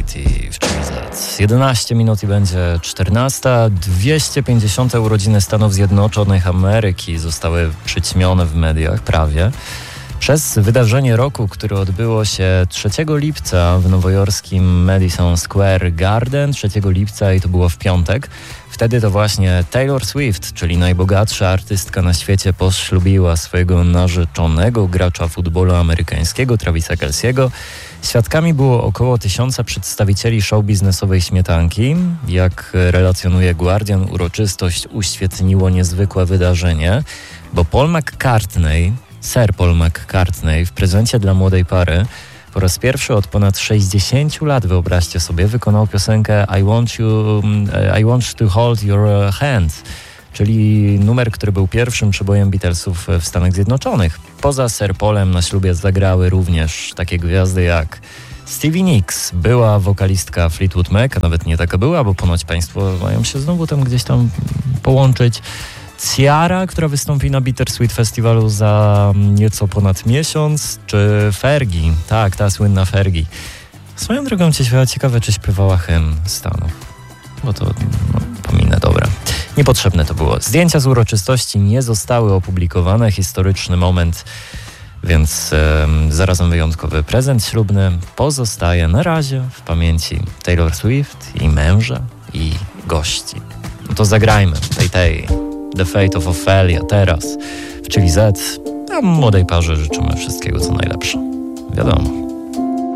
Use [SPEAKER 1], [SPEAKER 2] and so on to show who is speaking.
[SPEAKER 1] City w Chili Z. 11 minut i będzie 14. 250. urodziny Stanów Zjednoczonych Ameryki zostały przyćmione w mediach prawie przez wydarzenie roku, które odbyło się 3 lipca w nowojorskim Madison Square Garden. 3 lipca i to było w piątek. Wtedy to właśnie Taylor Swift, czyli najbogatsza artystka na świecie, poślubiła swojego narzeczonego gracza futbolu amerykańskiego, Travisa Kelce'ego. Świadkami było około 1000 przedstawicieli show biznesowej śmietanki. Jak relacjonuje Guardian, uroczystość uświetniło niezwykłe wydarzenie, bo Sir Paul McCartney w prezencie dla młodej pary po raz pierwszy od ponad 60 lat, wyobraźcie sobie, wykonał piosenkę I Want to Hold Your Hand, czyli numer, który był pierwszym przebojem Beatlesów w Stanach Zjednoczonych. Poza Sir Paulem na ślubie zagrały również takie gwiazdy jak Stevie Nicks, była wokalistka Fleetwood Mac, a nawet nie taka była, bo ponoć państwo mają się znowu tam gdzieś tam połączyć. Ciara, która wystąpi na Bittersweet Festiwalu za nieco ponad miesiąc, czy Fergie, tak, ta słynna Fergie. Swoją drogą ciekawe, czy śpiewała hymn Stanów, bo to pominę, dobra. Niepotrzebne to było. Zdjęcia z uroczystości nie zostały opublikowane, historyczny moment, więc zarazem wyjątkowy prezent ślubny pozostaje na razie w pamięci Taylor Swift i męża i gości. No to zagrajmy tej The Fate of Ophelia teraz w Chili Z, a młodej parze życzymy wszystkiego co najlepsze. Wiadomo.